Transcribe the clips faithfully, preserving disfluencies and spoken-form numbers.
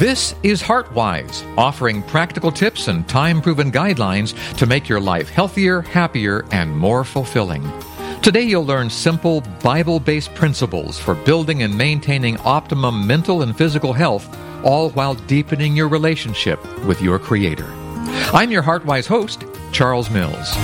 This is HeartWise, offering practical tips and time-proven guidelines to make your life healthier, happier, and more fulfilling. Today you'll learn simple, Bible-based principles for building and maintaining optimum mental and physical health, all while deepening your relationship with your Creator. I'm your HeartWise host, Charles Mills.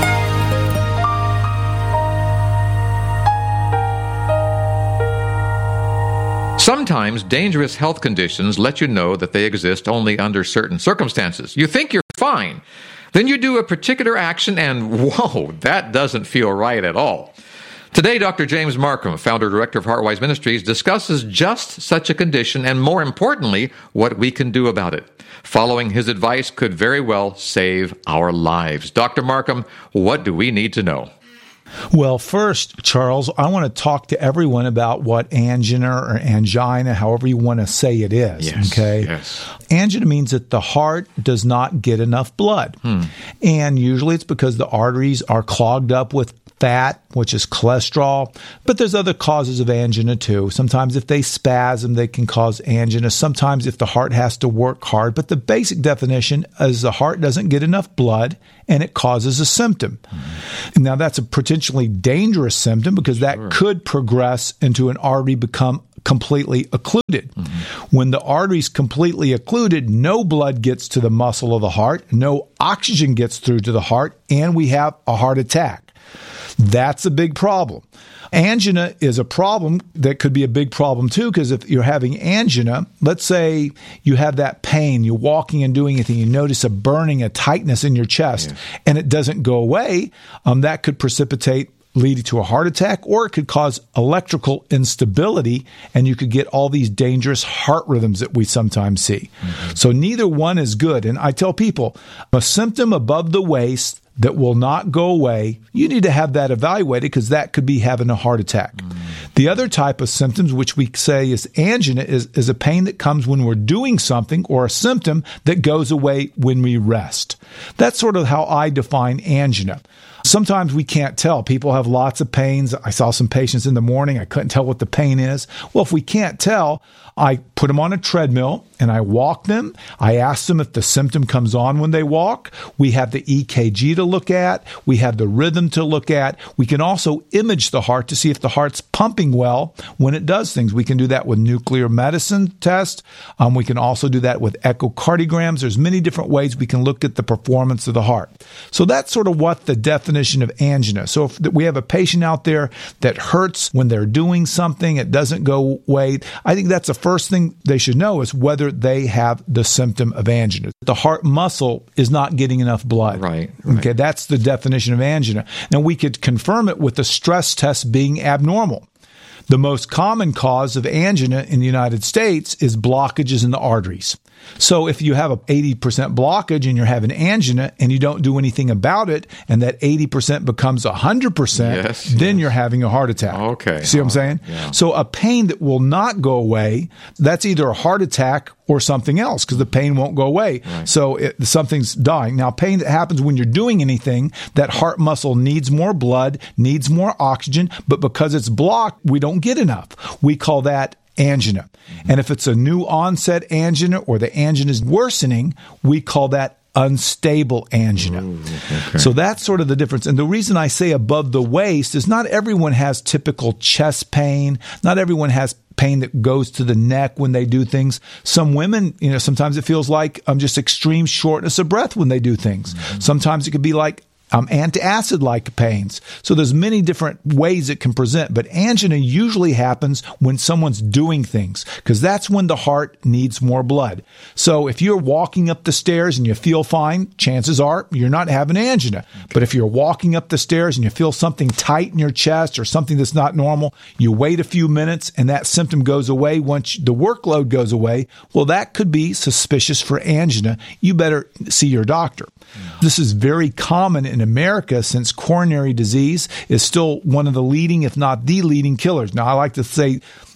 Sometimes dangerous health conditions let you know that they exist only under certain circumstances. You think you're fine. Then you do a particular action and, whoa, that doesn't feel right at all. Today, Doctor James Marcum, founder-director of HeartWise Ministries, discusses just such a condition and, more importantly, what we can do about it. Following his advice could very well save our lives. Doctor Marcum, what do we need to know? Well, first, Charles, I want to talk to everyone about what angina or angina, however you want to say it is. Yes, okay? Yes. Angina means that the heart does not get enough blood. Hmm. And usually it's because the arteries are clogged up with fat, which is cholesterol, but there's other causes of angina too. Sometimes if they spasm, they can cause angina. Sometimes if the heart has to work hard, but the basic definition is the heart doesn't get enough blood and it causes a symptom. Mm-hmm. Now that's a potentially dangerous symptom because that sure. could progress into an artery become completely occluded. Mm-hmm. When the artery's completely occluded, no blood gets to the muscle of the heart, no oxygen gets through to the heart, and we have a heart attack. That's a big problem. Angina is a problem that could be a big problem too, because if you're having angina, let's say you have that pain, you're walking and doing anything, you notice a burning, a tightness in your chest, yes. and it doesn't go away, um, that could precipitate leading to a heart attack, or it could cause electrical instability, and you could get all these dangerous heart rhythms that we sometimes see. Mm-hmm. So neither one is good. And I tell people, a symptom above the waist that will not go away, you need to have that evaluated because that could be having a heart attack. Mm. The other type of symptoms, which we say is angina, is, is a pain that comes when we're doing something or a symptom that goes away when we rest. That's sort of how I define angina. Sometimes we can't tell. People have lots of pains. I saw some patients in the morning. I couldn't tell what the pain is. Well, if we can't tell, I put them on a treadmill and I walk them. I ask them if the symptom comes on when they walk. We have the E K G to look at. We have the rhythm to look at. We can also image the heart to see if the heart's pumping well when it does things. We can do that with nuclear medicine test. Um, we can also do that with echocardiograms. There's many different ways we can look at the performance of the heart. So that's sort of what the definition of angina. So if we have a patient out there that hurts when they're doing something, it doesn't go away, I think that's the first thing they should know is whether they have the symptom of angina. The heart muscle is not getting enough blood. Right, right. Okay, that's the definition of angina. Now we could confirm it with the stress test being abnormal. The most common cause of angina in the United States is blockages in the arteries. So if you have an eighty percent blockage and you're having angina and you don't do anything about it and that eighty percent becomes one hundred percent, yes, then yes. you're having a heart attack. Okay. See what I'm saying? Yeah. So a pain that will not go away, that's either a heart attack or something else because the pain won't go away. Right. So it, something's dying. Now, pain that happens when you're doing anything, that heart muscle needs more blood, needs more oxygen, but because it's blocked, we don't get enough. We call that angina. Mm-hmm. And if it's a new onset angina or the angina is worsening, we call that unstable angina. Ooh, okay. So that's sort of the difference. And the reason I say above the waist is not everyone has typical chest pain. Not everyone has pain that goes to the neck when they do things. Some women, you know, sometimes it feels like um, just extreme shortness of breath when they do things. Mm-hmm. Sometimes it could be like Um, antacid-like pains. So there's many different ways it can present, but angina usually happens when someone's doing things because that's when the heart needs more blood. So if you're walking up the stairs and you feel fine, chances are you're not having angina. Okay. But if you're walking up the stairs and you feel something tight in your chest or something that's not normal, you wait a few minutes and that symptom goes away once the workload goes away, well, that could be suspicious for angina. You better see your doctor. Mm. This is very common in America since coronary disease is still one of the leading, if not the leading killers. Now, I like to say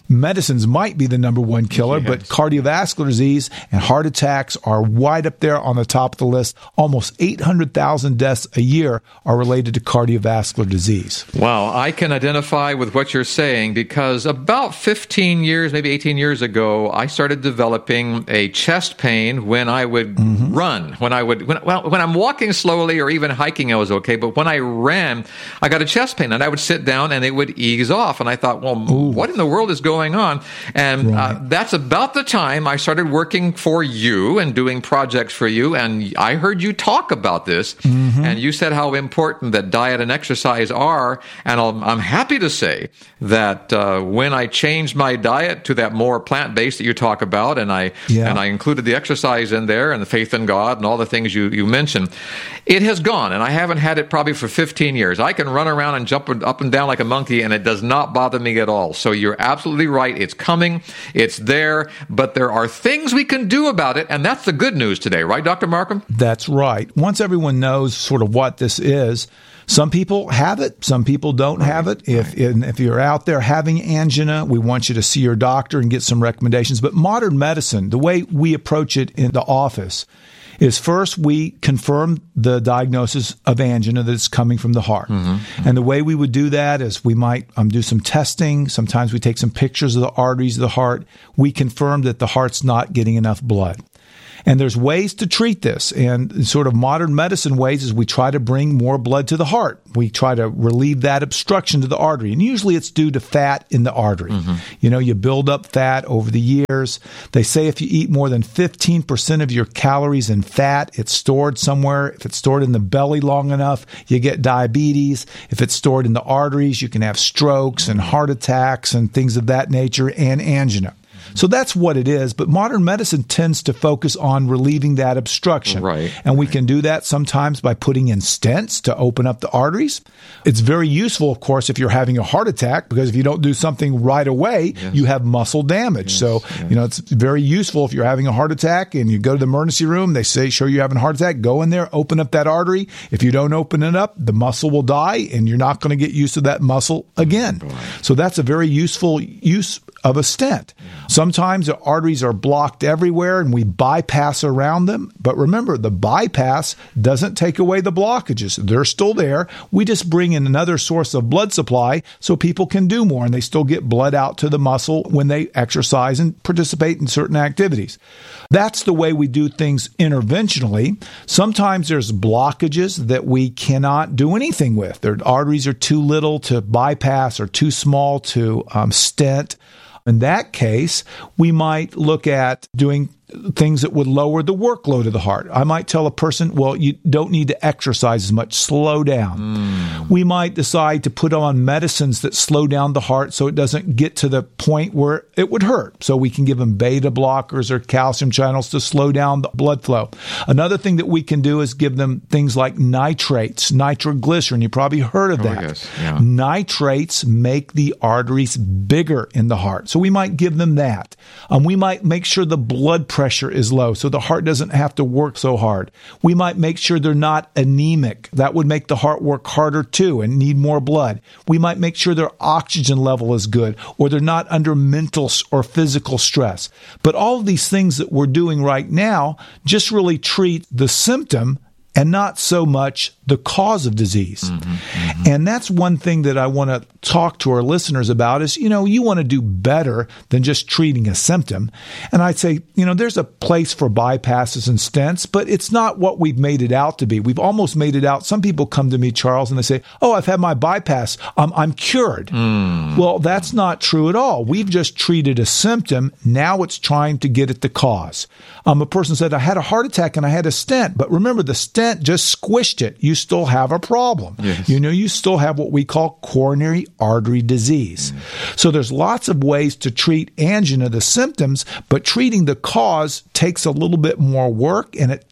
medicines might be the number one killer, yes. but cardiovascular disease and heart attacks are wide up there on the top of the list. Almost eight hundred thousand deaths a year are related to cardiovascular disease. Wow, I can identify with what you're saying because about fifteen years, maybe eighteen years ago, I started developing a chest pain when I would mm-hmm. run. When I would, when, well, when I'm walking slowly or even hiking, I was okay. But when I ran, I got a chest pain and I would sit down and it would ease off. And I thought, well, Ooh. what in the world is going on? And right. uh, that's about the time I started working for you and doing projects for you. And I heard you talk about this. Mm-hmm. And you said how important that diet and exercise are. And I'll, I'm happy to say that uh, when I changed my diet to that more plant-based that you talk about, and I yeah. and I included the exercise in there and the faith in God and all the things you, you mentioned, it has gone. And I haven't had it probably for fifteen years. I can run around and jump up and down like a monkey, and it does not bother me at all. So you're absolutely right. It's coming. It's there. But there are things we can do about it, and that's the good news today. Right, Doctor Markham? That's right. Once everyone knows sort of what this is, some people have it, some people don't right, have it. If right. if you're out there having angina, we want you to see your doctor and get some recommendations. But modern medicine, the way we approach it in the office, is first we confirm the diagnosis of angina that is coming from the heart. Mm-hmm, mm-hmm. And the way we would do that is we might um, do some testing. Sometimes we take some pictures of the arteries of the heart. We confirm that the heart's not getting enough blood. And there's ways to treat this. And sort of modern medicine ways is we try to bring more blood to the heart. We try to relieve that obstruction to the artery. And usually it's due to fat in the artery. Mm-hmm. You know, you build up fat over the years. They say if you eat more than fifteen percent of your calories in fat, it's stored somewhere. If it's stored in the belly long enough, you get diabetes. If it's stored in the arteries, you can have strokes and heart attacks and things of that nature and angina. So that's what it is. But modern medicine tends to focus on relieving that obstruction. Right. And we right. can do that sometimes by putting in stents to open up the arteries. It's very useful, of course, if you're having a heart attack, because if you don't do something right away, yes. you have muscle damage. Yes. So, yes. you know, it's very useful if you're having a heart attack and you go to the emergency room, they say, sure, you're having a heart attack, go in there, open up that artery. If you don't open it up, the muscle will die and you're not going to get used to that muscle again. Right. So that's a very useful use of a stent. Yeah. Sometimes the arteries are blocked everywhere and we bypass around them. But remember, the bypass doesn't take away the blockages. They're still there. We just bring in another source of blood supply so people can do more and they still get blood out to the muscle when they exercise and participate in certain activities. That's the way we do things interventionally. Sometimes there's blockages that we cannot do anything with. Their arteries are too little to bypass or too small to um, stent. In that case, we might look at doing things that would lower the workload of the heart. I might tell a person, well, you don't need to exercise as much. Slow down. Mm. We might decide to put on medicines that slow down the heart so it doesn't get to the point where it would hurt. So we can give them beta blockers or calcium channels to slow down the blood flow. Another thing that we can do is give them things like nitrates, nitroglycerin. You probably heard of that. Oh, yes. Yeah. Nitrates make the arteries bigger in the heart. So we might give them that. Um, we might make sure the blood pressure is low so the heart doesn't have to work so hard. We might make sure they're not anemic. That would make the heart work harder too and need more blood. We might make sure their oxygen level is good or they're not under mental or physical stress. But all of these things that we're doing right now just really treat the symptom and not so much the cause of disease. Mm-hmm, mm-hmm. And that's one thing that I want to talk to our listeners about is, you know, you want to do better than just treating a symptom. And I'd say, you know, there's a place for bypasses and stents, but it's not what we've made it out to be. We've almost made it out. Some people come to me, Charles, and they say, oh, I've had my bypass. Um, I'm cured. Mm. Well, that's not true at all. We've just treated a symptom. Now it's trying to get at the cause. Um, a person said, I had a heart attack and I had a stent, but remember the stent just squished it. You still have a problem. Yes. You know, you still have what we call coronary artery disease. Mm. So there's lots of ways to treat angina, the symptoms, but treating the cause takes a little bit more work and it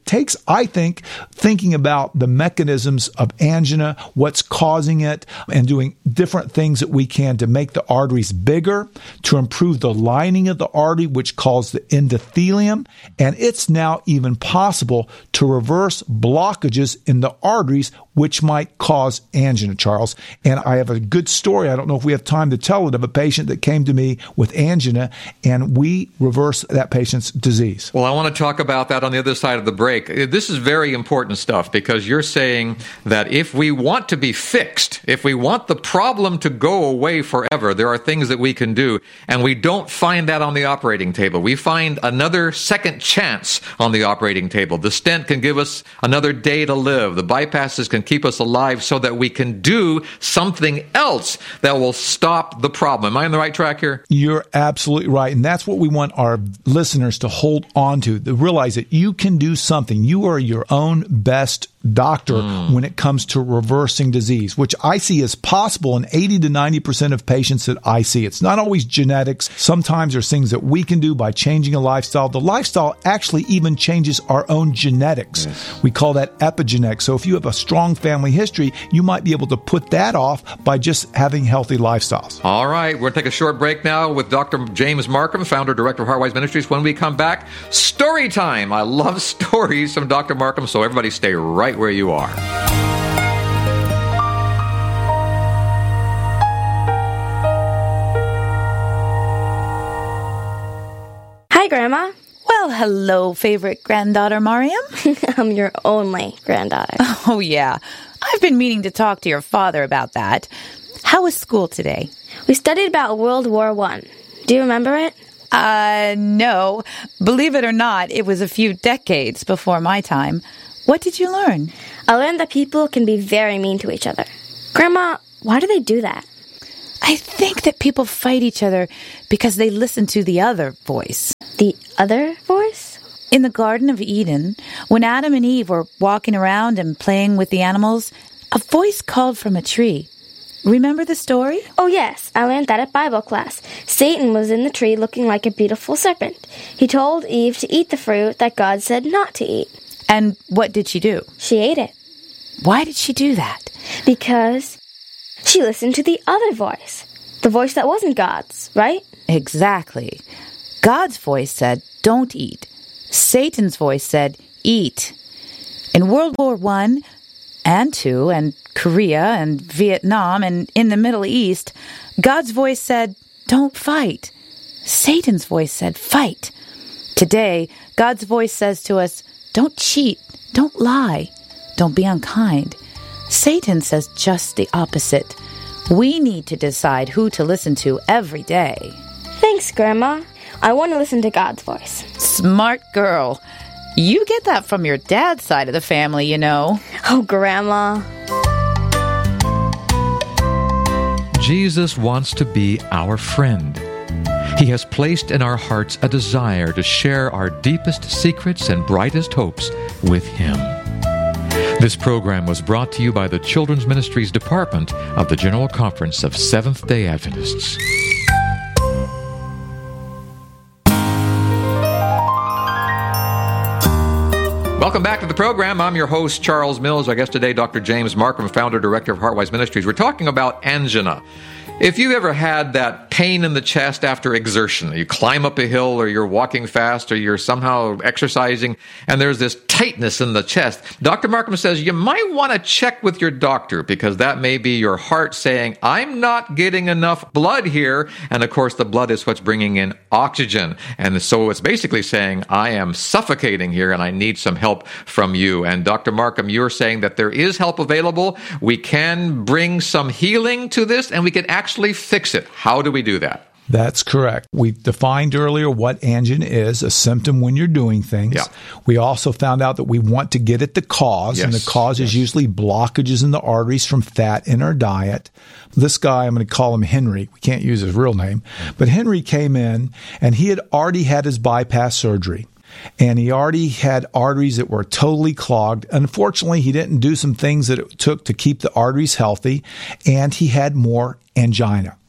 it takes, I think, thinking about the mechanisms of angina, what's causing it, and doing different things that we can to make the arteries bigger, to improve the lining of the artery, which calls the endothelium. And it's now even possible to reverse blockages in the arteries, which might cause angina, Charles. And I have a good story. I don't know if we have time to tell it, of a patient that came to me with angina, and we reversed that patient's disease. Well, I want to talk about that on the other side of the break. This is very important stuff, because you're saying that if we want to be fixed, if we want the problem to go away forever, there are things that we can do, and we don't find that on the operating table. We find another second chance on the operating table. The stent can give us another day to live. The bypasses can keep us alive so that we can do something else that will stop the problem. Am I on the right track here? You're absolutely right. And that's what we want our listeners to hold on to, to realize that you can do something. You are your own best doctor mm. when it comes to reversing disease, which I see as possible in eighty to ninety percent of patients that I see. It's not always genetics. Sometimes there's things that we can do by changing a lifestyle. The lifestyle actually even changes our own genetics. Yes. We call that epigenetics. So if you have a strong family history, you might be able to put that off by just having healthy lifestyles. All right. We're going to take a short break now with Doctor James Marcum, founder, director of HeartWise Ministries. When we come back, story time. I love stories from Doctor Marcum, so everybody stay right where you are. Hi, Grandma. Well, hello, favorite granddaughter Mariam. I'm your only granddaughter. Oh, yeah. I've been meaning to talk to your father about that. How was school today? We studied about World War One. Do you remember it? Uh, no. Believe it or not, it was a few decades before my time. What did you learn? I learned that people can be very mean to each other. Grandma, why do they do that? I think that people fight each other because they listen to the other voice. The other voice? In the Garden of Eden, when Adam and Eve were walking around and playing with the animals, a voice called from a tree. Remember the story? Oh, yes. I learned that at Bible class. Satan was in the tree looking like a beautiful serpent. He told Eve to eat the fruit that God said not to eat. And what did she do? She ate it. Why did she do that? Because she listened to the other voice. The voice that wasn't God's, right? Exactly. God's voice said, don't eat. Satan's voice said, eat. In World War One and Two and Korea and Vietnam and in the Middle East, God's voice said, don't fight. Satan's voice said, fight. Today, God's voice says to us, don't cheat, don't lie, don't be unkind. Satan says just the opposite. We need to decide who to listen to every day. Thanks, Grandma. I want to listen to God's voice. Smart girl. You get that from your dad's side of the family, you know. Oh, Grandma. Jesus wants to be our friend. He has placed in our hearts a desire to share our deepest secrets and brightest hopes with Him. This program was brought to you by the Children's Ministries Department of the General Conference of Seventh-day Adventists. Welcome back to the program. I'm your host, Charles Mills. Our guest today, Doctor James Marcum, founder, director of HeartWise Ministries. We're talking about angina. If you've ever had that pain in the chest after exertion, you climb up a hill or you're walking fast or you're somehow exercising and there's this tightness in the chest, Doctor Marcum says you might want to check with your doctor because that may be your heart saying, I'm not getting enough blood here. And of course, the blood is what's bringing in oxygen. And so it's basically saying, I am suffocating here and I need some help from you. And Doctor Marcum, you're saying that there is help available. We can bring some healing to this and we can actually actually fix it. How do we do that? That's correct. We defined earlier what angina is, a symptom when you're doing things. Yeah. We also found out that we want to get at the cause, yes. and the cause yes. is usually blockages in the arteries from fat in our diet. This guy, I'm going to call him Henry. We can't use his real name. But Henry came in, and he had already had his bypass surgery. And he already had arteries that were totally clogged. Unfortunately, he didn't do some things that it took to keep the arteries healthy, and he had more angina.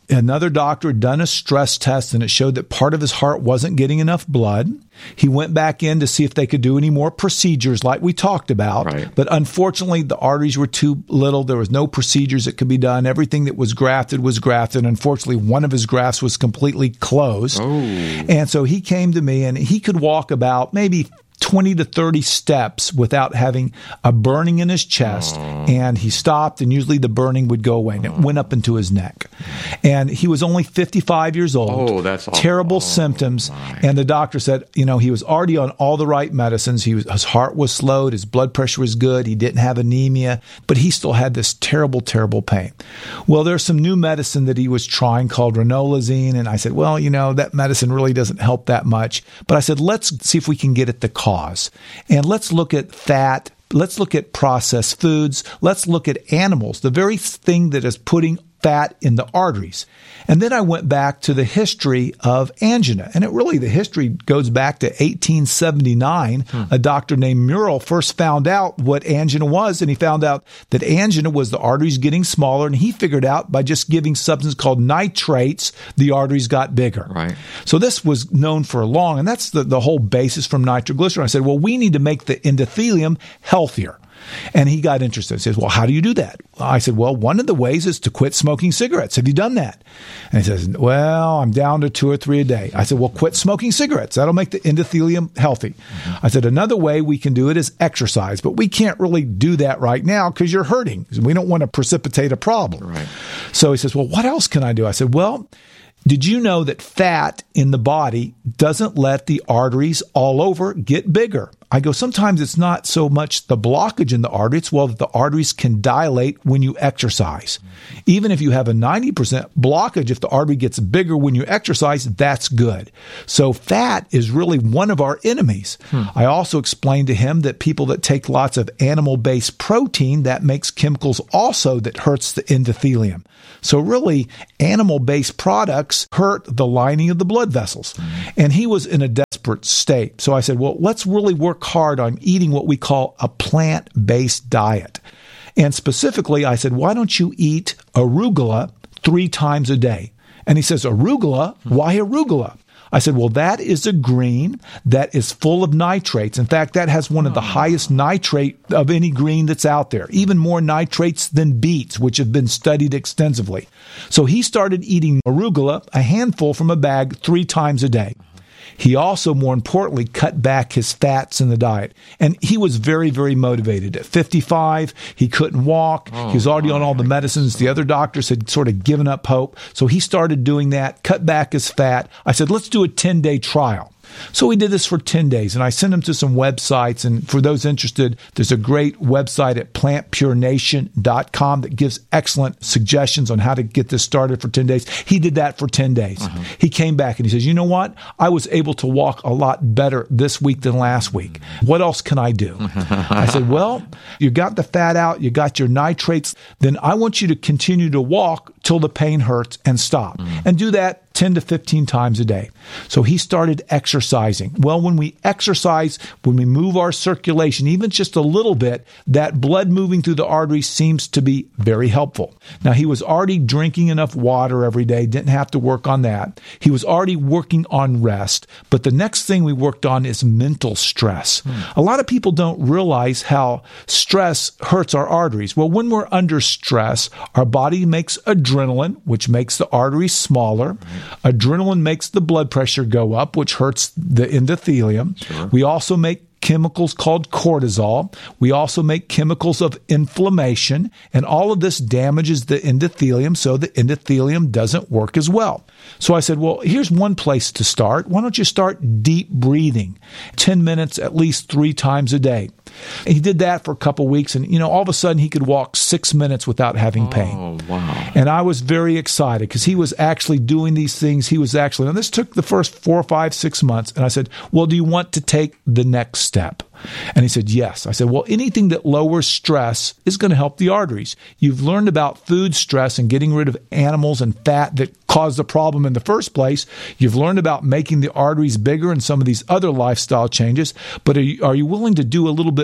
Another doctor had done a stress test, and it showed that part of his heart wasn't getting enough blood. He went back in to see if they could do any more procedures like we talked about. Right. But unfortunately, the arteries were too little. There was no procedures that could be done. Everything that was grafted was grafted. Unfortunately, one of his grafts was completely closed. Oh. And so he came to me, and he could walk about maybe twenty to thirty steps without having a burning in his chest. Oh. And he stopped, and usually the burning would go away, and it went up into his neck. And he was only fifty-five years old. Oh, that's awful. Terrible Oh, symptoms. my. And the doctor said, you know, he was already on all the right medicines. He was, his heart was slowed. His blood pressure was good. He didn't have anemia, but he still had this terrible, terrible pain. Well, there's some new medicine that he was trying called ranolazine. And I said, well, you know, that medicine really doesn't help that much. But I said, let's see if we can get at the cause. And let's look at fat. Let's look at processed foods. Let's look at animals, the very thing that is putting fat in the arteries. And then I went back to the history of angina. And it really, the history goes back to eighteen seventy-nine. Hmm. A doctor named Murrell first found out what angina was, and he found out that angina was the arteries getting smaller, and he figured out by just giving substance called nitrates, the arteries got bigger. Right. So this was known for long, and that's the, the whole basis from nitroglycerin. I said, well, we need to make the endothelium healthier. And he got interested. He says, well, how do you do that? I said, well, one of the ways is to quit smoking cigarettes. Have you done that? And he says, well, I'm down to two or three a day. I said, well, quit smoking cigarettes. That'll make the endothelium healthy. Mm-hmm. I said, another way we can do it is exercise, but we can't really do that right now because you're hurting. We don't want to precipitate a problem. Right. So he says, well, what else can I do? I said, well, did you know that fat in the body doesn't let the arteries all over get bigger? I go, sometimes it's not so much the blockage in the artery, it's well that the arteries can dilate when you exercise. Even if you have a ninety percent blockage, if the artery gets bigger when you exercise, that's good. So fat is really one of our enemies. Hmm. I also explained to him that people that take lots of animal-based protein, that makes chemicals also that hurts the endothelium. So really, animal-based products hurt the lining of the blood vessels. Mm-hmm. And he was in a desperate state. So I said, well, let's really work hard on eating what we call a plant-based diet. And specifically, I said, why don't you eat arugula three times a day? And he says, arugula? Why arugula? I said, well, that is a green that is full of nitrates. In fact, that has one of the highest nitrate of any green that's out there, even more nitrates than beets, which have been studied extensively. So he started eating arugula, a handful from a bag, three times a day. He also, more importantly, cut back his fats in the diet. And he was very, very motivated. At fifty-five, he couldn't walk. Oh, he was already on all the medicines. The other doctors had sort of given up hope. So he started doing that, cut back his fat. I said, let's do a ten-day trial. So we did this for ten days, and I sent him to some websites. And for those interested, there's a great website at plant pure nation dot com that gives excellent suggestions on how to get this started for ten days. He did that for ten days. Uh-huh. He came back and he says, you know what? I was able to walk a lot better this week than last week. What else can I do? I said, well, you got the fat out, you got your nitrates, then I want you to continue to walk till the pain hurts and stop. Mm. And do that ten to fifteen times a day. So he started exercising. Well, when we exercise, when we move our circulation, even just a little bit, that blood moving through the arteries seems to be very helpful. Now, he was already drinking enough water every day, didn't have to work on that. He was already working on rest. But the next thing we worked on is mental stress. Hmm. A lot of people don't realize how stress hurts our arteries. Well, when we're under stress, our body makes adrenaline, which makes the arteries smaller. Hmm. Adrenaline makes the blood pressure go up, which hurts the endothelium. Sure. We also make chemicals called cortisol. We also make chemicals of inflammation, and all of this damages the endothelium, so the endothelium doesn't work as well. So I said, well, here's one place to start. Why don't you start deep breathing, ten minutes at least three times a day? And he did that for a couple of weeks, and you know, all of a sudden he could walk six minutes without having pain. Oh, wow. And I was very excited because he was actually doing these things. He was actually, and this took the first four, five, six months. And I said, well, do you want to take the next step? And he said, yes. I said, well, anything that lowers stress is going to help the arteries. You've learned about food stress and getting rid of animals and fat that caused the problem in the first place. You've learned about making the arteries bigger and some of these other lifestyle changes. But are you, are you willing to do a little bit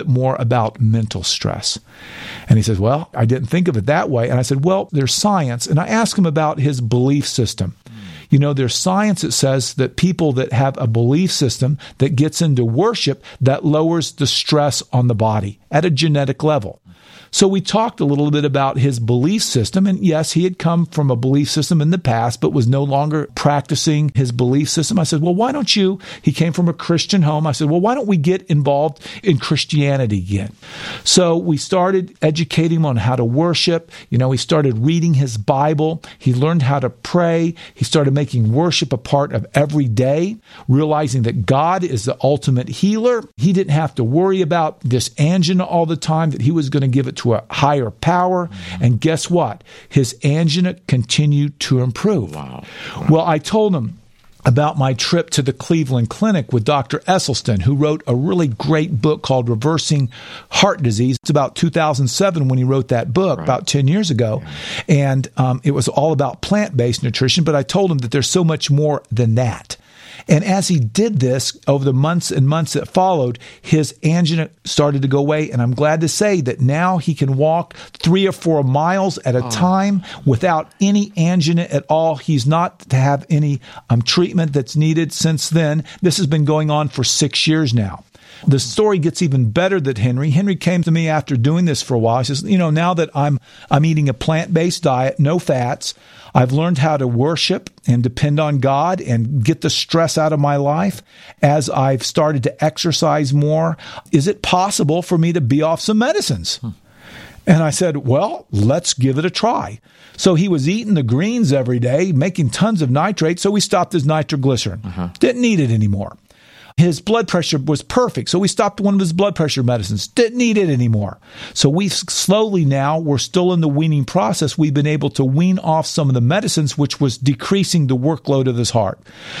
bit more about mental stress. And he says, well, I didn't think of it that way. And I said, well, there's science. And I asked him about his belief system. You know, there's science that says that people that have a belief system that gets into worship, that lowers the stress on the body at a genetic level. So we talked a little bit about his belief system. And yes, he had come from a belief system in the past, but was no longer practicing his belief system. I said, well, why don't you? He came from a Christian home. I said, well, why don't we get involved in Christianity again? So we started educating him on how to worship. You know, he started reading his Bible. He learned how to pray. He started making worship a part of every day, realizing that God is the ultimate healer. He didn't have to worry about this angina all the time, that he was going to give it to a higher power. Mm-hmm. And guess what? His angina continued to improve. Wow. Wow. Well, I told him about my trip to the Cleveland Clinic with Doctor Esselstyn, who wrote a really great book called Reversing Heart Disease. It's about two thousand seven when he wrote that book, right. about ten years ago. Yeah. And um, it was all about plant-based nutrition, but I told him that there's so much more than that. And as he did this over the months and months that followed, his angina started to go away. And I'm glad to say that now he can walk three or four miles at a oh. time without any angina at all. He's not to have any um, treatment that's needed since then. This has been going on for six years now. The story gets even better than Henry. Henry came to me after doing this for a while. He says, you know, now that I'm I'm eating a plant-based diet, no fats, I've learned how to worship and depend on God and get the stress out of my life as I've started to exercise more. Is it possible for me to be off some medicines? Hmm. And I said, well, let's give it a try. So he was eating the greens every day, making tons of nitrate, so we stopped his nitroglycerin. Uh-huh. Didn't need it anymore. His blood pressure was perfect, so we stopped one of his blood pressure medicines. Didn't need it anymore. So we slowly now, we're still in the weaning process. We've been able to wean off some of the medicines, which was decreasing the workload of his heart.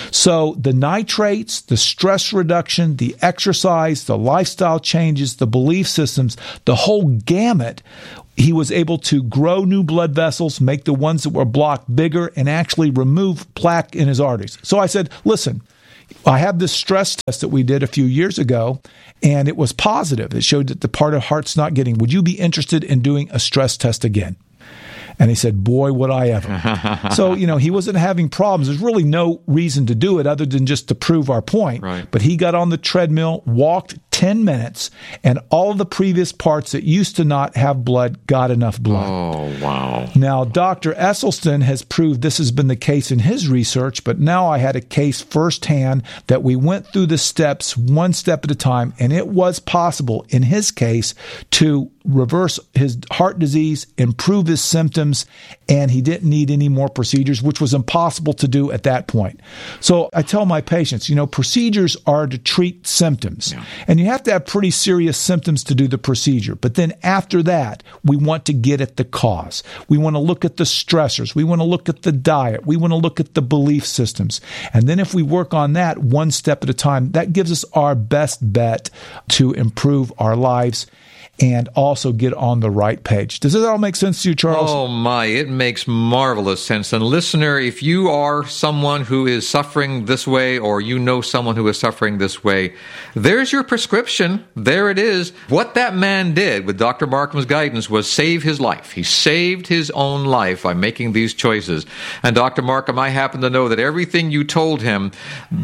So the nitrates, the stress reduction, the exercise, the lifestyle changes, the belief systems, the whole gamut, he was able to grow new blood vessels, make the ones that were blocked bigger, and actually remove plaque in his arteries. So I said, listen, I have this stress test that we did a few years ago, and it was positive. It showed that the part of heart's not getting. Would you be interested in doing a stress test again? And he said, boy, would I ever. So, you know, he wasn't having problems. There's really no reason to do it other than just to prove our point. Right. But he got on the treadmill, walked ten minutes, and all the previous parts that used to not have blood got enough blood. Oh, wow. Now, Doctor Esselstyn has proved this has been the case in his research, but now I had a case firsthand that we went through the steps one step at a time, and it was possible in his case to reverse his heart disease, improve his symptoms, and he didn't need any more procedures, which was impossible to do at that point. So I tell my patients, you know, procedures are to treat symptoms, yeah. and you have to have pretty serious symptoms to do the procedure. But then after that, we want to get at the cause. We want to look at the stressors. We want to look at the diet. We want to look at the belief systems. And then if we work on that one step at a time, that gives us our best bet to improve our lives and also get on the right page. Does this all make sense to you, Charles? Oh, my. It makes marvelous sense. And listener, if you are someone who is suffering this way, or you know someone who is suffering this way, there's your prescription. There it is. What that man did with Doctor Markham's guidance was save his life. He saved his own life by making these choices. And Doctor Markham, I happen to know that everything you told him,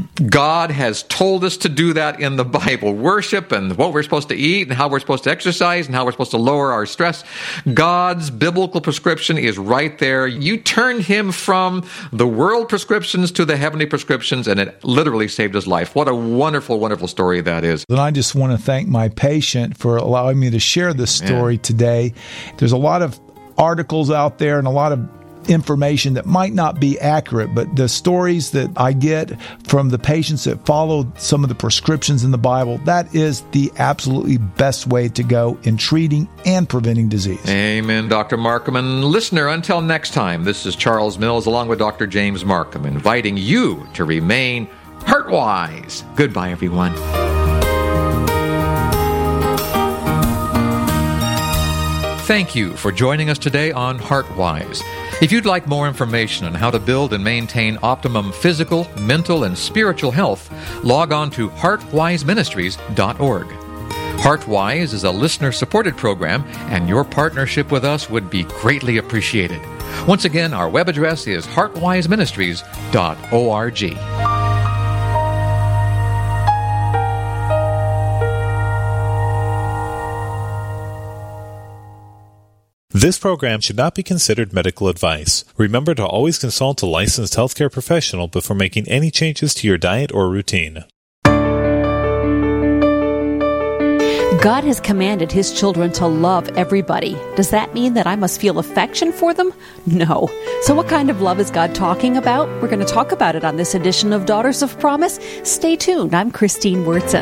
God has told us to do that in the Bible. Worship and what we're supposed to eat and how we're supposed to exercise and how we're supposed to lower our stress. God's biblical prescription is right there. You turned him from the world prescriptions to the heavenly prescriptions, and it literally saved his life. What a wonderful, wonderful story that is. And I just want to thank my patient for allowing me to share this story yeah. today. There's a lot of articles out there and a lot of information that might not be accurate, but the stories that I get from the patients that follow some of the prescriptions in the Bible, that is the absolutely best way to go in treating and preventing disease. Amen, Doctor Markham. And listener, until next time, this is Charles Mills along with Doctor James Markham, inviting you to remain heart-wise. Goodbye, everyone. Thank you for joining us today on HeartWise. If you'd like more information on how to build and maintain optimum physical, mental, and spiritual health, log on to heart wise ministries dot org. HeartWise is a listener-supported program, and your partnership with us would be greatly appreciated. Once again, our web address is heartwise ministries dot org. This program should not be considered medical advice. Remember to always consult a licensed healthcare professional before making any changes to your diet or routine. God has commanded His children to love everybody. Does that mean that I must feel affection for them? No. So what kind of love is God talking about? We're going to talk about it on this edition of Daughters of Promise. Stay tuned. I'm Christine Wurtzen.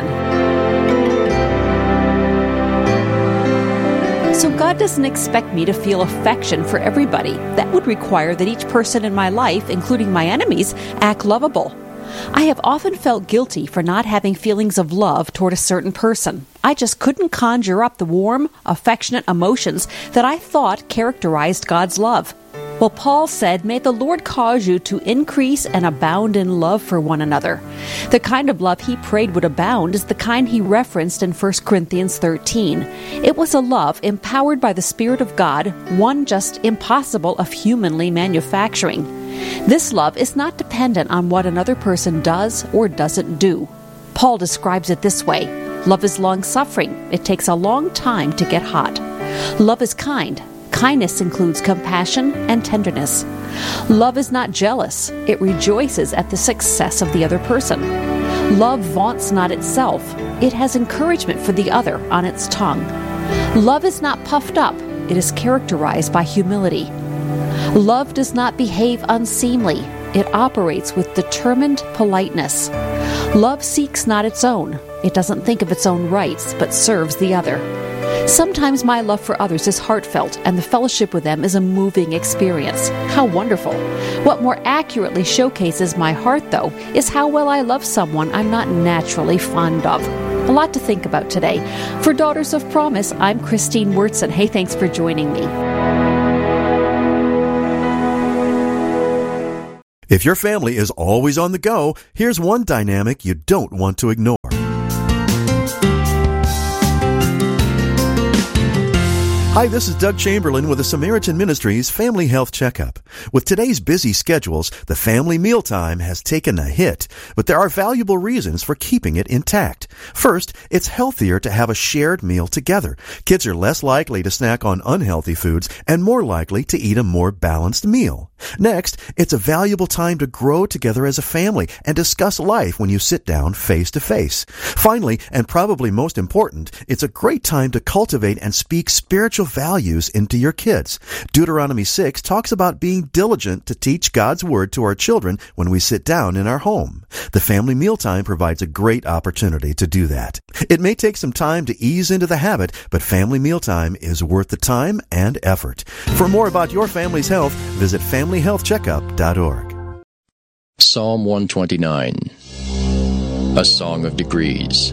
So God doesn't expect me to feel affection for everybody. That would require that each person in my life, including my enemies, act lovable. I have often felt guilty for not having feelings of love toward a certain person. I just couldn't conjure up the warm, affectionate emotions that I thought characterized God's love. Well, Paul said, "May the Lord cause you to increase and abound in love for one another." The kind of love he prayed would abound is the kind he referenced in First Corinthians thirteen. It was a love empowered by the Spirit of God, one just impossible of humanly manufacturing. This love is not dependent on what another person does or doesn't do. Paul describes it this way: love is long-suffering. It takes a long time to get hot. Love is kind. Kindness includes compassion and tenderness. Love is not jealous. It rejoices at the success of the other person. Love vaunts not itself. It has encouragement for the other on its tongue. Love is not puffed up. It is characterized by humility. Love does not behave unseemly. It operates with determined politeness. Love seeks not its own. It doesn't think of its own rights, but serves the other. Sometimes my love for others is heartfelt, and the fellowship with them is a moving experience. How wonderful! What more accurately showcases my heart, though, is how well I love someone I'm not naturally fond of. A lot to think about today. For Daughters of Promise, I'm Christine Wurtzen. Hey, thanks for joining me. If your family is always on the go, here's one dynamic you don't want to ignore. Hi, this is Doug Chamberlain with the Samaritan Ministries Family Health Checkup. With today's busy schedules, the family mealtime has taken a hit, but there are valuable reasons for keeping it intact. First, it's healthier to have a shared meal together. Kids are less likely to snack on unhealthy foods and more likely to eat a more balanced meal. Next, it's a valuable time to grow together as a family and discuss life when you sit down face to face. Finally, and probably most important, it's a great time to cultivate and speak spiritual values into your kids. Deuteronomy six talks about being diligent to teach God's Word to our children when we sit down in our home. The family mealtime provides a great opportunity to do that. It may take some time to ease into the habit, but family mealtime is worth the time and effort. For more about your family's health, visit family health checkup dot org. Psalm one twenty-nine, a song of degrees.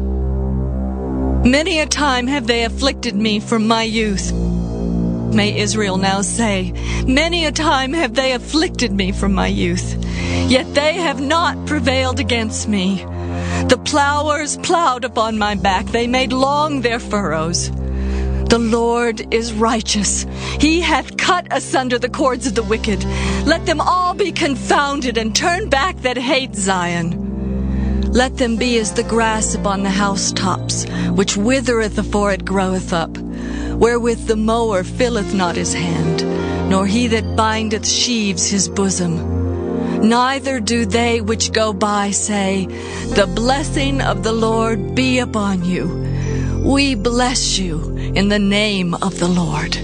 Many a time have they afflicted me from my youth. May Israel now say, many a time have they afflicted me from my youth, yet they have not prevailed against me. The plowers plowed upon my back, they made long their furrows. The Lord is righteous. He hath cut asunder the cords of the wicked. Let them all be confounded and turn back that hate Zion. Let them be as the grass upon the housetops, which withereth afore it groweth up, wherewith the mower filleth not his hand, nor he that bindeth sheaves his bosom. Neither do they which go by say, the blessing of the Lord be upon you. We bless you in the name of the Lord.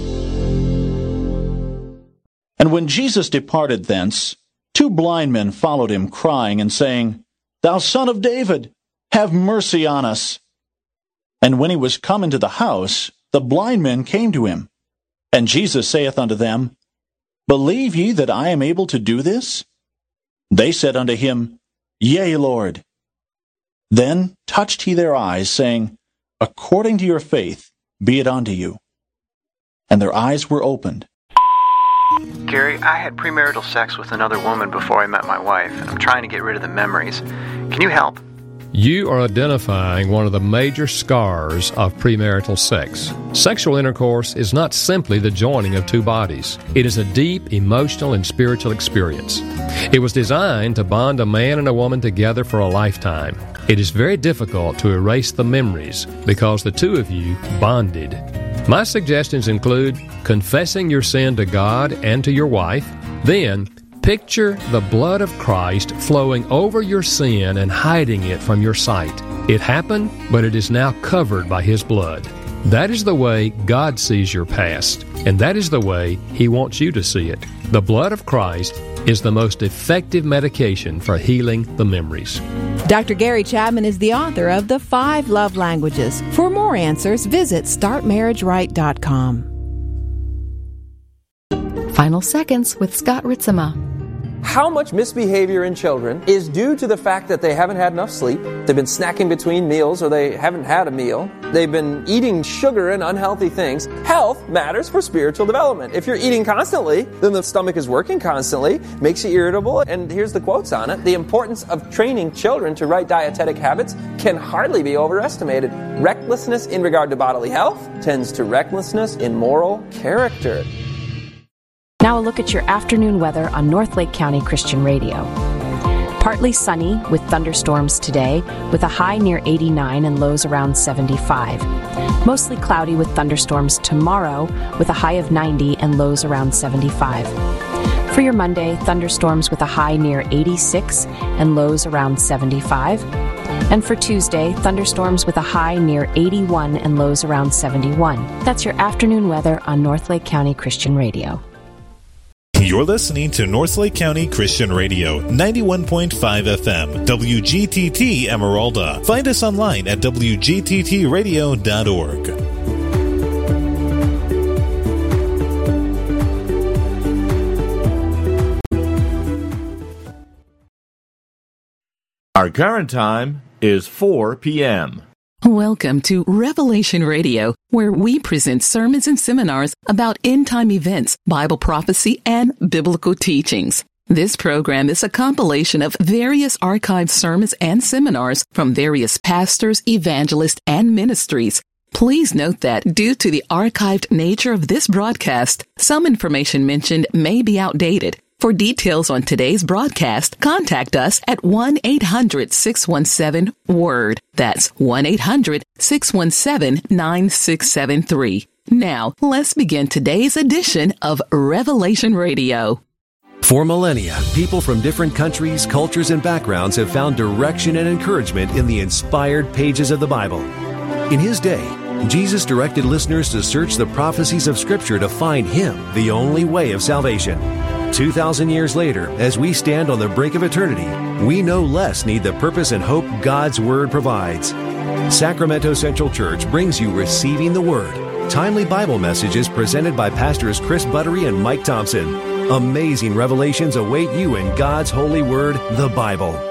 And when Jesus departed thence, two blind men followed him, crying and saying, Thou Son of David, have mercy on us. And when he was come into the house, the blind men came to him. And Jesus saith unto them, Believe ye that I am able to do this? They said unto him, Yea, Lord. Then touched he their eyes, saying, According to your faith be it unto you. And their eyes were opened. Gary, I had premarital sex with another woman before I met my wife, and I'm trying to get rid of the memories. Can you help? You are identifying one of the major scars of premarital sex. Sexual intercourse is not simply the joining of two bodies. It is a deep emotional and spiritual experience. It was designed to bond a man and a woman together for a lifetime. It is very difficult to erase the memories because the two of you bonded. My suggestions include confessing your sin to God and to your wife, then picture the blood of Christ flowing over your sin and hiding it from your sight. It happened, but it is now covered by His blood. That is the way God sees your past, and that is the way He wants you to see it. The blood of Christ is the most effective medication for healing the memories. Doctor Gary Chapman is the author of The Five Love Languages. For more answers, visit start marriage right dot com. Final Seconds with Scott Ritzema. How much misbehavior in children is due to the fact that they haven't had enough sleep, they've been snacking between meals, or they haven't had a meal, they've been eating sugar and unhealthy things. Health matters for spiritual development. If you're eating constantly, then the stomach is working constantly, makes you irritable, and here's the quotes on it. The importance of training children to right dietetic habits can hardly be overestimated. Recklessness in regard to bodily health tends to recklessness in moral character. Now a look at your afternoon weather on North Lake County Christian Radio. Partly sunny with thunderstorms today, with a high near eighty-nine and lows around seventy-five. Mostly cloudy with thunderstorms tomorrow, with a high of ninety and lows around seventy-five. For your Monday, thunderstorms with a high near eighty-six and lows around seventy-five. And for Tuesday, thunderstorms with a high near eighty-one and lows around seventy-one. That's your afternoon weather on North Lake County Christian Radio. You're listening to North Lake County Christian Radio, ninety-one point five F M, W G T T Emeralda. Find us online at W G T T radio dot org. Our current time is four p.m. Welcome to Revelation Radio, where we present sermons and seminars about end-time events, Bible prophecy, and biblical teachings. This program is a compilation of various archived sermons and seminars from various pastors, evangelists, and ministries. Please note that due to the archived nature of this broadcast, some information mentioned may be outdated. For details on today's broadcast, contact us at one eight hundred six one seven WORD. That's one eight hundred six one seven nine six seven three. Now, let's begin today's edition of Revelation Radio. For millennia, people from different countries, cultures, and backgrounds have found direction and encouragement in the inspired pages of the Bible. In His day, Jesus directed listeners to search the prophecies of Scripture to find Him, the only way of salvation. Two thousand years later, as we stand on the brink of eternity, we no less need the purpose and hope God's Word provides. Sacramento Central Church brings you Receiving the Word, timely Bible messages presented by Pastors Chris Buttery and Mike Thompson. Amazing revelations await you in God's holy Word, the Bible.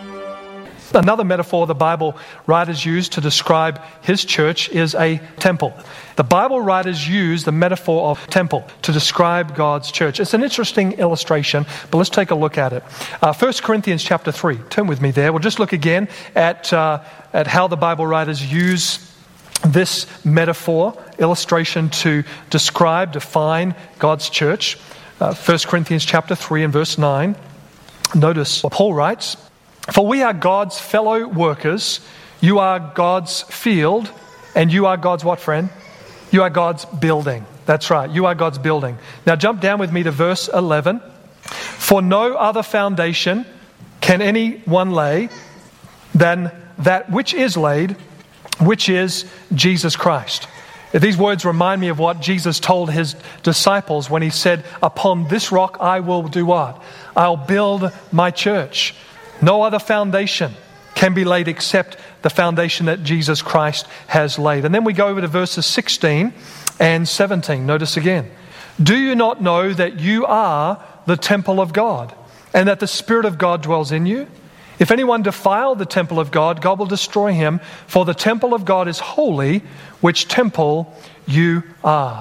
Another metaphor the Bible writers use to describe His church is a temple. The Bible writers use the metaphor of temple to describe God's church. It's an interesting illustration, but let's take a look at it. Uh, First Corinthians chapter three. Turn with me there. We'll just look again at, uh, at how the Bible writers use this metaphor, illustration to describe, define God's church. Uh, First Corinthians chapter three and verse nine. Notice what Paul writes. For we are God's fellow workers, you are God's field, and you are God's what, friend? You are God's building. That's right, you are God's building. Now jump down with me to verse eleven. For no other foundation can anyone lay than that which is laid, which is Jesus Christ. These words remind me of what Jesus told His disciples when He said, upon this rock I will do what? I'll build my church. No other foundation can be laid except the foundation that Jesus Christ has laid. And then we go over to verses sixteen and seventeen. Notice again. Do you not know that you are the temple of God, and that the Spirit of God dwells in you? If anyone defile the temple of God, God will destroy him, for the temple of God is holy, which temple you are.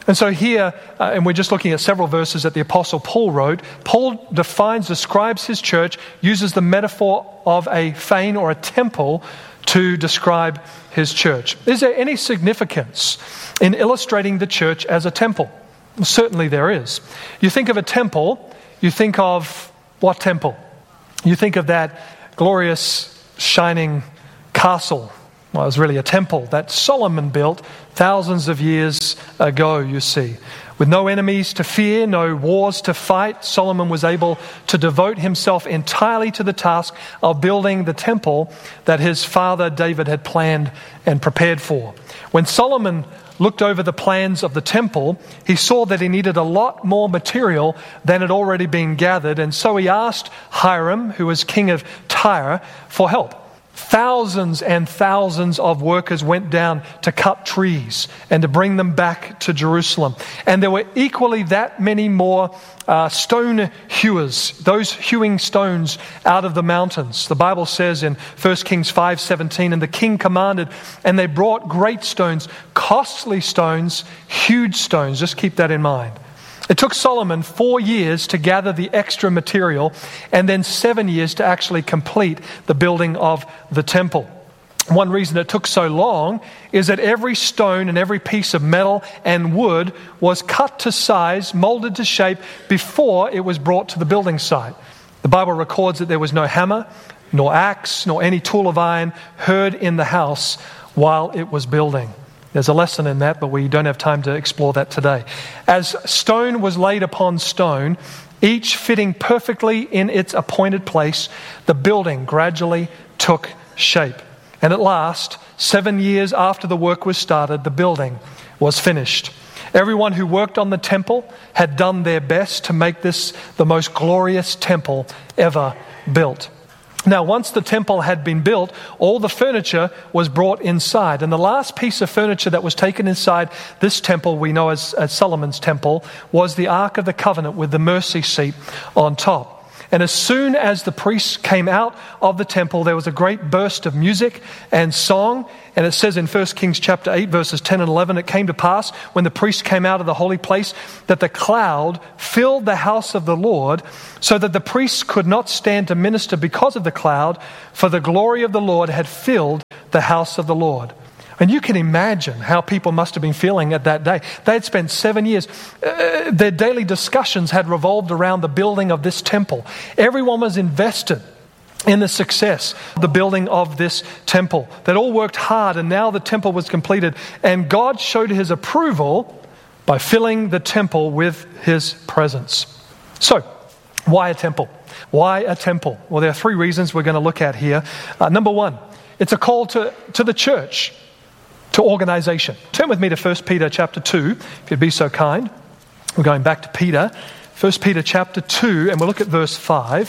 And so here, uh, and we're just looking at several verses that the Apostle Paul wrote, Paul defines, describes his church, uses the metaphor of a fane or a temple to describe his church. Is there any significance in illustrating the church as a temple? Well, certainly there is. You think of a temple, you think of what temple? You think of that glorious, shining castle. Well, it was really a temple that Solomon built thousands of years ago, you see. With no enemies to fear, no wars to fight, Solomon was able to devote himself entirely to the task of building the temple that his father David had planned and prepared for. When Solomon looked over the plans of the temple, he saw that he needed a lot more material than had already been gathered, and so he asked Hiram, who was king of Tyre, for help. Thousands and thousands of workers went down to cut trees and to bring them back to Jerusalem. And there were equally that many more uh, stone hewers, those hewing stones out of the mountains. The Bible says in First Kings five seventeen, and the king commanded, and they brought great stones, costly stones, huge stones. Just keep that in mind. It took Solomon four years to gather the extra material and then seven years to actually complete the building of the temple. One reason it took so long is that every stone and every piece of metal and wood was cut to size, molded to shape before it was brought to the building site. The Bible records that there was no hammer, nor axe, nor any tool of iron heard in the house while it was building. There's a lesson in that, but we don't have time to explore that today. As stone was laid upon stone, each fitting perfectly in its appointed place, the building gradually took shape. And at last, seven years after the work was started, the building was finished. Everyone who worked on the temple had done their best to make this the most glorious temple ever built. Now, once the temple had been built, all the furniture was brought inside. And the last piece of furniture that was taken inside this temple, we know as, as Solomon's temple, was the Ark of the Covenant with the mercy seat on top. And as soon as the priests came out of the temple, there was a great burst of music and song. And it says in First Kings chapter eight, verses ten and eleven, it came to pass when the priests came out of the holy place that the cloud filled the house of the Lord, so that the priests could not stand to minister because of the cloud, for the glory of the Lord had filled the house of the Lord. And you can imagine how people must have been feeling at that day. They had spent seven years. Uh, their daily discussions had revolved around the building of this temple. Everyone was invested in the success of the building of this temple. They'd all worked hard, and now the temple was completed. And God showed his approval by filling the temple with his presence. So, why a temple? Why a temple? Well, there are three reasons we're going to look at here. Uh, number one, it's a call to, to the church, to organization. Turn with me to First Peter chapter two, if you'd be so kind. We're going back to Peter. First Peter chapter two, and we'll look at verse five.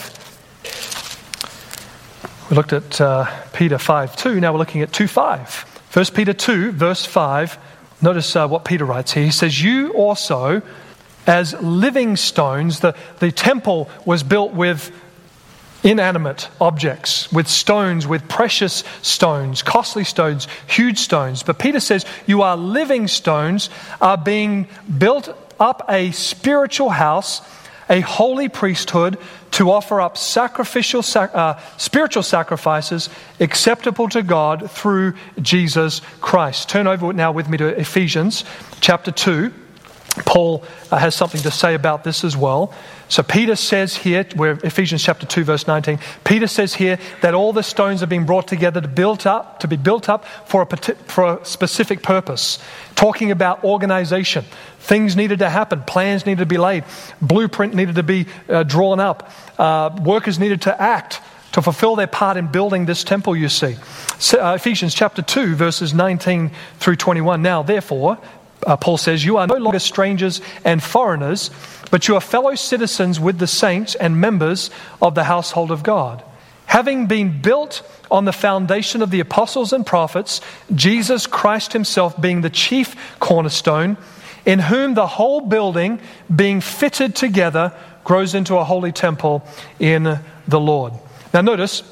We looked at uh, Peter five two, now we're looking at two five. First Peter two, verse five. Notice uh, what Peter writes here. He says, you also, as living stones, the, the temple was built with inanimate objects, with stones, with precious stones, costly stones, huge stones. But Peter says, you are living stones, are being built up a spiritual house, a holy priesthood, to offer up sacrificial, uh, spiritual sacrifices acceptable to God through Jesus Christ. Turn over now with me to Ephesians chapter two. Paul uh, has something to say about this as well. So Peter says here, we're Ephesians chapter two, verse nineteen. Peter says here that all the stones are being brought together to build up, to be built up for a for a specific purpose. Talking about organization, things needed to happen, plans needed to be laid, blueprint needed to be uh, drawn up, uh, workers needed to act to fulfill their part in building this temple. You see, so, uh, Ephesians chapter two, verses nineteen through twenty-one. Now, therefore, Uh, Paul says, you are no longer strangers and foreigners, but you are fellow citizens with the saints and members of the household of God. Having been built on the foundation of the apostles and prophets, Jesus Christ himself being the chief cornerstone, in whom the whole building, being fitted together, grows into a holy temple in the Lord. Now notice,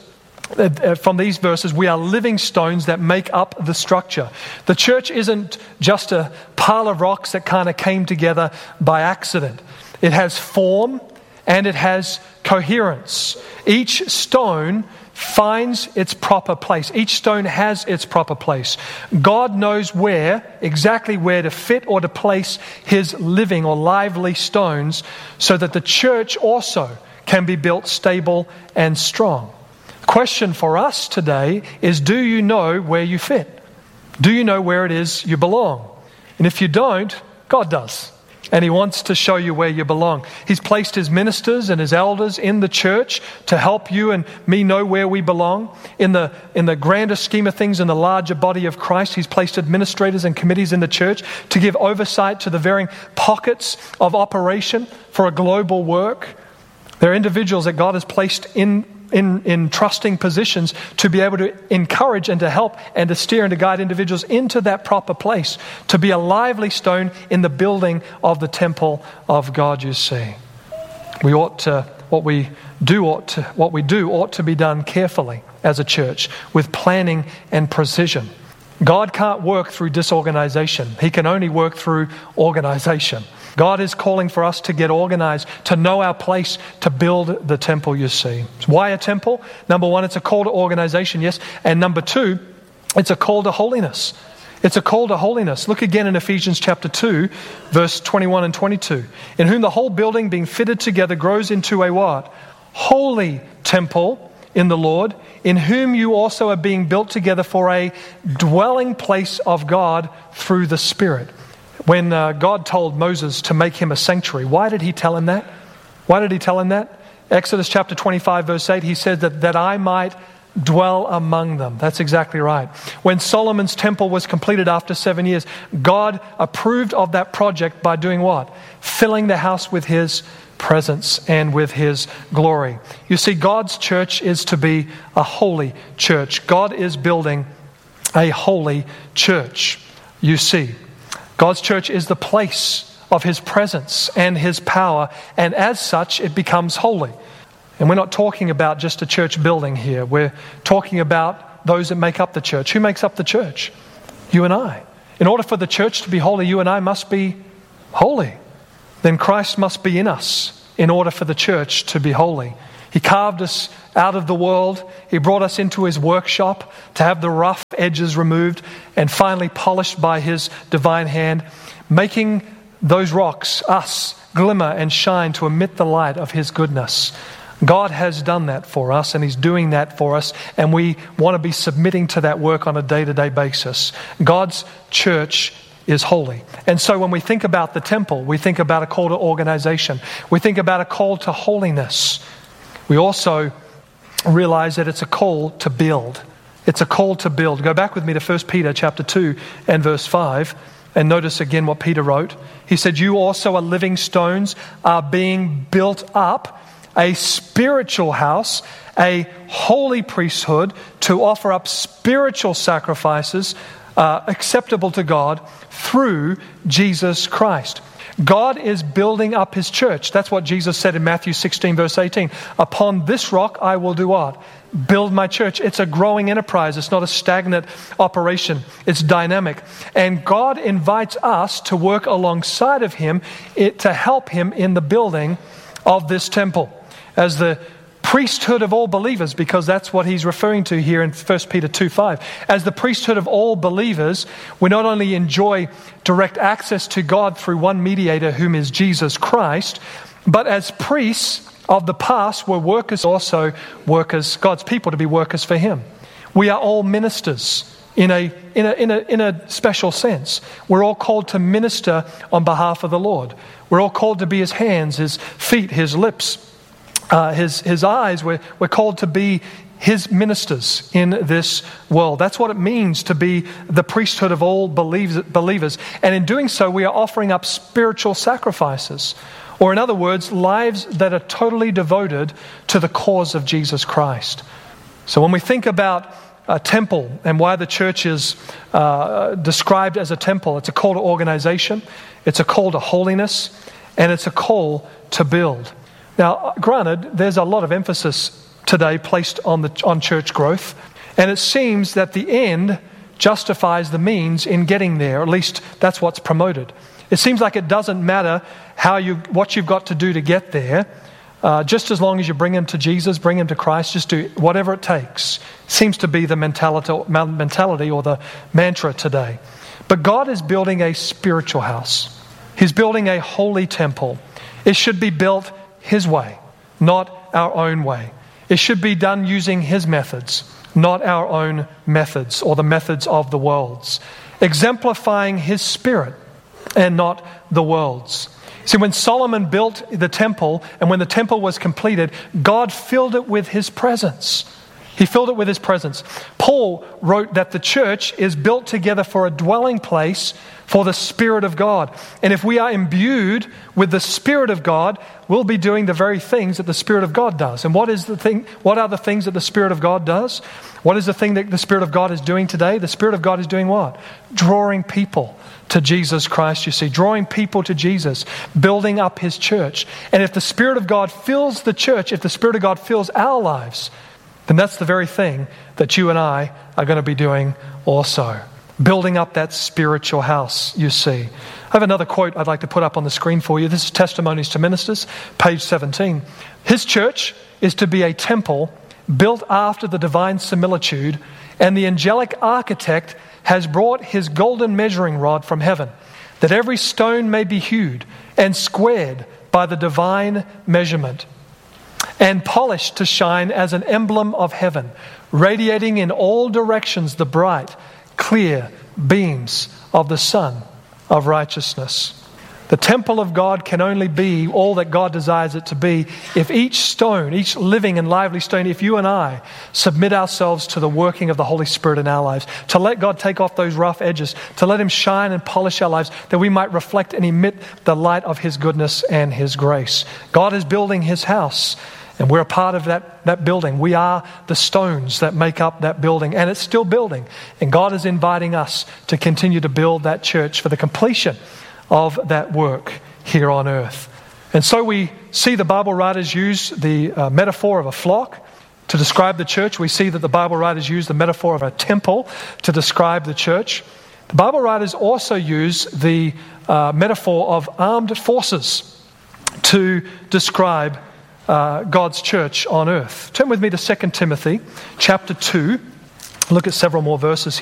from these verses, we are living stones that make up the structure. The church isn't just a pile of rocks that kind of came together by accident. It has form and it has coherence. Each stone finds its proper place. Each stone has its proper place. God knows where, exactly where to fit or to place his living or lively stones so that the church also can be built stable and strong. The question for us today is, do you know where you fit? Do you know where it is you belong? And if you don't, God does. And he wants to show you where you belong. He's placed his ministers and his elders in the church to help you and me know where we belong. In the, in the grander scheme of things, in the larger body of Christ, he's placed administrators and committees in the church to give oversight to the varying pockets of operation for a global work. There are individuals that God has placed in In, in trusting positions to be able to encourage and to help and to steer and to guide individuals into that proper place, to be a lively stone in the building of the temple of God, you see. We ought to, what we do ought to, what we do ought to be done carefully as a church with planning and precision. God can't work through disorganization. He can only work through organization. God is calling for us to get organized, to know our place, to build the temple, you see. Why a temple? Number one, it's a call to organization, yes. And number two, it's a call to holiness. It's a call to holiness. Look again in Ephesians chapter two, verse twenty-one and twenty-two. In whom the whole building being fitted together grows into a what? Holy temple in the Lord, in whom you also are being built together for a dwelling place of God through the Spirit. When uh, God told Moses to make him a sanctuary, why did he tell him that? Why did he tell him that? Exodus chapter twenty-five, verse eight, he said that, that I might dwell among them. That's exactly right. When Solomon's temple was completed after seven years, God approved of that project by doing what? Filling the house with his presence and with his glory. You see, God's church is to be a holy church. God is building a holy church, you see. God's church is the place of his presence and his power, and as such, it becomes holy. And we're not talking about just a church building here. We're talking about those that make up the church. Who makes up the church? You and I. In order for the church to be holy, you and I must be holy. Then Christ must be in us in order for the church to be holy. He carved us out of the world. He brought us into his workshop to have the rough edges removed and finally polished by his divine hand, making those rocks, us, glimmer and shine to emit the light of his goodness. God has done that for us, and he's doing that for us, and we want to be submitting to that work on a day-to-day basis. God's church is holy. And so when we think about the temple, we think about a call to organization. We think about a call to holiness. We also realize that it's a call to build. It's a call to build. Go back with me to First Peter chapter two and verse five, and notice again what Peter wrote. He said, you also are living stones, are being built up, a spiritual house, a holy priesthood, to offer up spiritual sacrifices uh, acceptable to God through Jesus Christ. God is building up his church. That's what Jesus said in Matthew sixteen, verse eighteen. Upon this rock I will do what? Build my church. It's a growing enterprise. It's not a stagnant operation. It's dynamic. And God invites us to work alongside of him it, to help him in the building of this temple. As the priesthood of all believers, because that's what he's referring to here in First Peter two five. As the priesthood of all believers, we not only enjoy direct access to God through one mediator, whom is Jesus Christ, but as priests of the past, we're workers, also workers, God's people to be workers for him. We are all ministers in a, in a, in a, in a special sense. We're all called to minister on behalf of the Lord. We're all called to be his hands, his feet, his lips, Uh, his his eyes. We're, we're called to be his ministers in this world. That's what it means to be the priesthood of all believers. And in doing so, we are offering up spiritual sacrifices. Or in other words, lives that are totally devoted to the cause of Jesus Christ. So when we think about a temple and why the church is uh, described as a temple, it's a call to organization, it's a call to holiness, and it's a call to build. Now, granted, there's a lot of emphasis today placed on the on church growth, and it seems that the end justifies the means in getting there. At least that's what's promoted. It seems like it doesn't matter how you what you've got to do to get there. Uh, just as long as you bring him to Jesus, bring him to Christ, just do whatever it takes. Seems to be the mentality, mentality or the mantra today. But God is building a spiritual house. He's building a holy temple. It should be built His way, not our own way. It should be done using His methods, not our own methods or the methods of the world's. Exemplifying His Spirit and not the world's. See, when Solomon built the temple and when the temple was completed, God filled it with His presence. He filled it with His presence. Paul wrote that the church is built together for a dwelling place for the Spirit of God. And if we are imbued with the Spirit of God, we'll be doing the very things that the Spirit of God does. And what is the thing? What are the things that the Spirit of God does? What is the thing that the Spirit of God is doing today? The Spirit of God is doing what? Drawing people to Jesus Christ, you see. Drawing people to Jesus. Building up His church. And if the Spirit of God fills the church, if the Spirit of God fills our lives, then that's the very thing that you and I are going to be doing also. Building up that spiritual house, you see. I have another quote I'd like to put up on the screen for you. This is Testimonies to Ministers, page seventeen. His church is to be a temple built after the divine similitude, and the angelic architect has brought his golden measuring rod from heaven, that every stone may be hewed and squared by the divine measurement, and polished to shine as an emblem of heaven, radiating in all directions the bright, clear beams of the sun of righteousness. The temple of God can only be all that God desires it to be if each stone, each living and lively stone, if you and I submit ourselves to the working of the Holy Spirit in our lives, to let God take off those rough edges, to let Him shine and polish our lives, that we might reflect and emit the light of His goodness and His grace. God is building His house, and we're a part of that, that building. We are the stones that make up that building, and it's still building. And God is inviting us to continue to build that church for the completion of that work here on earth. And so we see the Bible writers use the uh, metaphor of a flock to describe the church. We see that the Bible writers use the metaphor of a temple to describe the church. The Bible writers also use the uh, metaphor of armed forces to describe uh, God's church on earth. Turn with me to Second Timothy chapter two. Look at several more verses here.